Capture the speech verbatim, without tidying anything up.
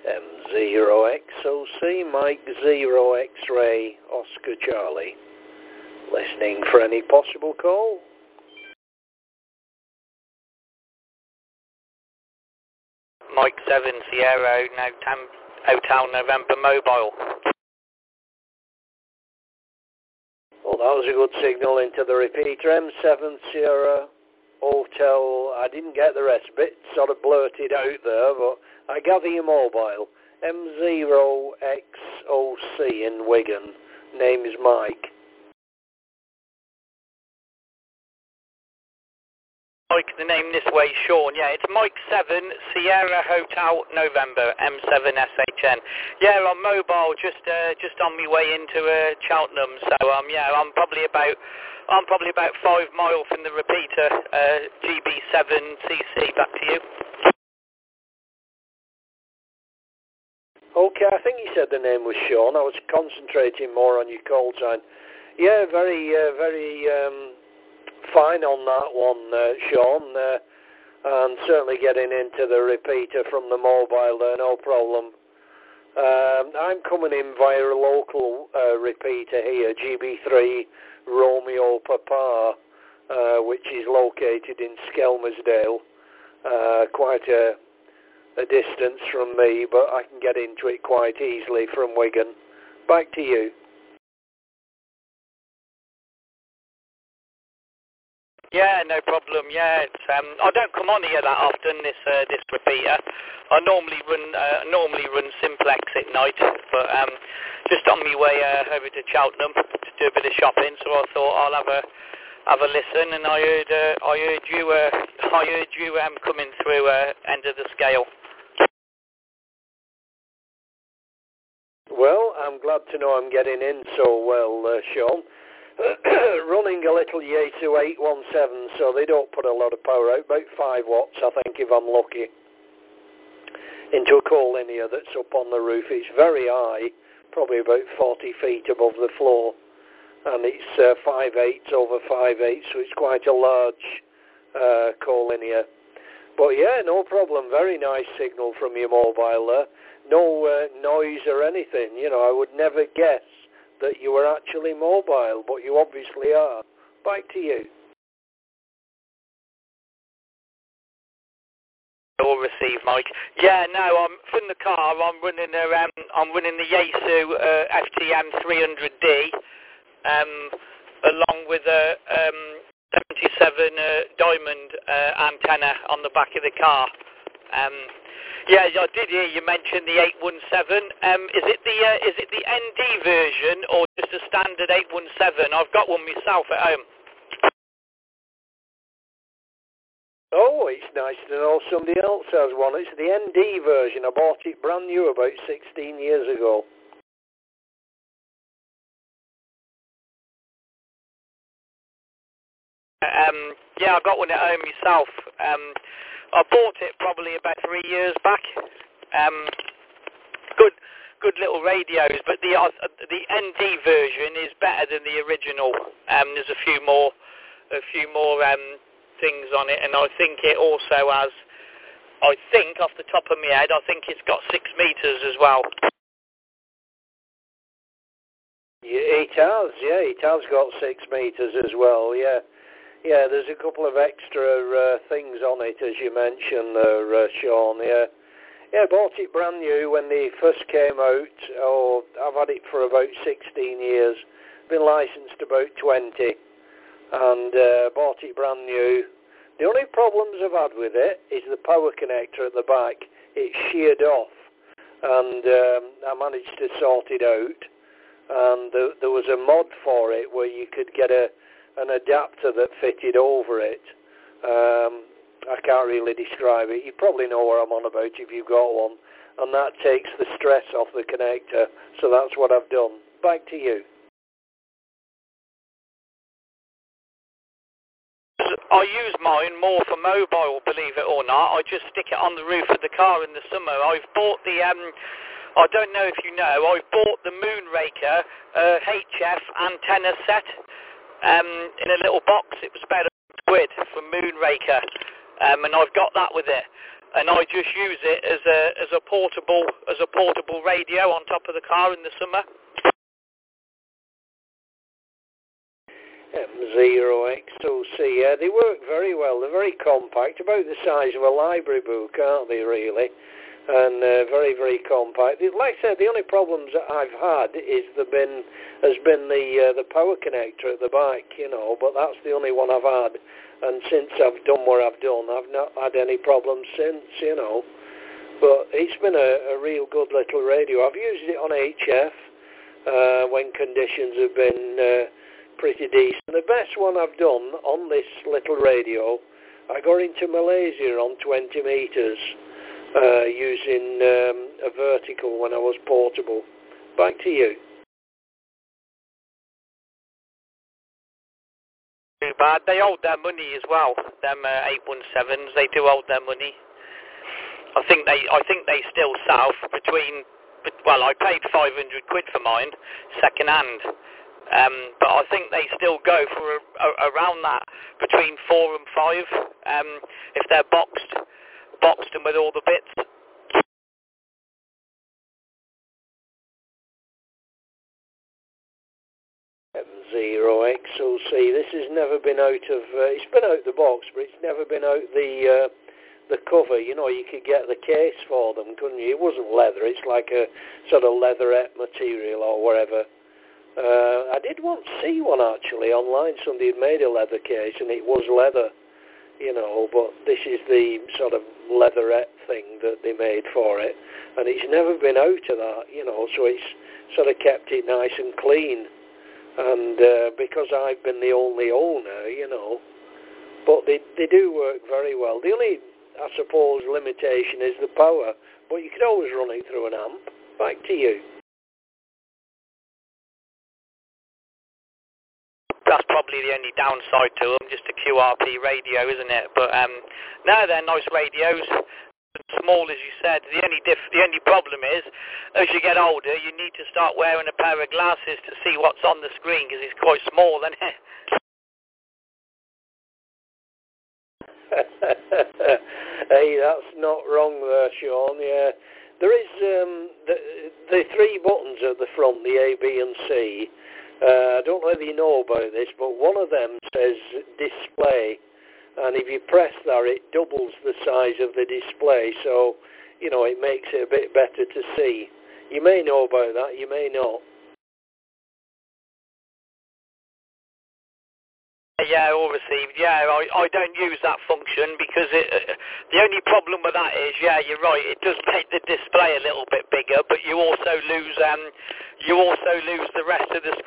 M zero X O C, Mike zero X-ray, Oscar Charlie. Listening for any possible call. Mike seven Sierra, now Tam- Hotel November Mobile. Well, that was a good signal into the repeater. M seven Sierra Hotel. I didn't get the rest. Bit sort of blurted out there, but I gather your mobile. M zero X O C in Wigan. Name is Mike. Mike, the name this way, Sean. Yeah, it's Mike seven Sierra Hotel November M seven S H N. Yeah, I'm mobile, just uh, just on my way into uh, Cheltenham. So um, yeah, I'm probably about I'm probably about five mile from the repeater. Uh, G B seven C C. Back to you. Okay, I think you said the name was Sean. I was concentrating more on your call sign. Yeah, very uh, very. Um, Fine on that one, uh, Sean, uh, and certainly getting into the repeater from the mobile there, no problem. Um, I'm coming in via a local uh, repeater here, G B three Romeo Papa, uh, which is located in Skelmersdale, uh, quite a, a distance from me, but I can get into it quite easily from Wigan. Back to you. Yeah, no problem. Yeah, it's, um, I don't come on here that often. This uh, this repeater. I normally run uh, normally run Simplex at night, but um, just on my way uh, over to Cheltenham to do a bit of shopping. So I thought I'll have a have a listen, and I heard uh, I heard you uh, I heard you um, coming through uh, end of the scale. Well, I'm glad to know I'm getting in so well, uh, Sean. Running a little Yaesu eight one seven, so they don't put a lot of power out, about five watts I think if I'm lucky, into a coal linear that's up on the roof. It's very high, probably about forty feet above the floor, and it's uh, five eighths over five eighths, so it's quite a large uh, coal linear. But yeah, no problem, very nice signal from your mobile there. No uh, noise or anything, you know, I would never guess that you were actually mobile, but you obviously are. Back to you. All received, Mike. Yeah, no, I'm from the car. I'm running a, um, I'm running the Yaesu uh, F T M three hundred D, um, along with a um, seventy-seven uh, diamond uh, antenna on the back of the car. Um, Yeah, I did hear you mention the eight one seven. Um, is it the uh, is it the N D version or just a standard eight one seven? I've got one myself at home. Oh, it's nice to know somebody else has one. It's the N D version. I bought it brand new about sixteen years ago. Um, yeah, I got one at home myself. Um, I bought it probably about three years back. Um, good, good little radios, but the uh, the N D version is better than the original. Um, there's a few more, a few more um, things on it, and I think it also has. I think off the top of my head, I think it's got six meters as well. Yeah, it has. Yeah, it has got six meters as well. Yeah. Yeah, there's a couple of extra uh, things on it, as you mentioned there, uh, Sean. Yeah, yeah, bought it brand new when they first came out. Oh, I've had it for about sixteen years. Been licensed about twenty, and uh, bought it brand new. The only problems I've had with it is the power connector at the back. It's sheared off, and um, I managed to sort it out. And the, there was a mod for it where you could get a an adapter that fitted over it. Um, I can't really describe it. You probably know what I'm on about if you've got one. And that takes the stress off the connector. So that's what I've done. Back to you. I use mine more for mobile, believe it or not. I just stick it on the roof of the car in the summer. I've bought the, um, I don't know if you know, I've bought the Moonraker uh, H F antenna set. Um, in a little box. It was about a quid from Moonraker, um, and I've got that with it. and I just use it as a as a portable as a portable radio on top of the car in the summer. M zero X O C, yeah, they work very well. They're very compact, about the size of a library book, aren't they, really? And uh, very, very compact. Like I said, the only problems that I've had is the been has been the uh, the power connector at the back, you know. But that's the only one I've had. And since I've done what I've done, I've not had any problems since, you know. But it's been a, a real good little radio. I've used it on H F uh, when conditions have been uh, pretty decent. The best one I've done on this little radio, I got into Malaysia on twenty metres. Uh, using um, a vertical when I was portable. Back to you. Too bad. They hold their money as well. Them uh, eight one sevens, they do hold their money. I think they, I think they still sell for between. Well, I paid five hundred quid for mine, second hand. Um, but I think they still go for a, a, around that, between four and five, um, if they're boxed. Boxed and with all the bits. M zero X O C. This has never been out of. Uh, it's been out the box, but it's never been out the uh, the cover. You know, you could get the case for them, couldn't you? It wasn't leather. It's like a sort of leatherette material or whatever. Uh, I did once see one actually online. Somebody had made a leather case, and it was leather. You know, but this is the sort of leatherette thing that they made for it, and it's never been out of that, you know, so it's sort of kept it nice and clean, and uh, because I've been the only owner, you know, but they, they do work very well. The only, I suppose, limitation is the power, but you could always run it through an amp. Back to you. That's probably the only downside to them, just a Q R P radio, isn't it? But um, no, they're nice radios, small as you said. The only diff, the only problem is, as you get older, you need to start wearing a pair of glasses to see what's on the screen because it's quite small, isn't it? Hey, that's not wrong there, Sean. Yeah, there is um, the the three buttons at the front, the A, B, and C. Uh, I don't know whether you know about this, but one of them says display, and if you press that, it doubles the size of the display, so, you know, it makes it a bit better to see. You may know about that, you may not. Yeah, all received. Yeah, I, I don't use that function because it, uh, the only problem with that is, yeah, you're right, it does make the display a little bit bigger, but you also lose, um, you also lose the rest of the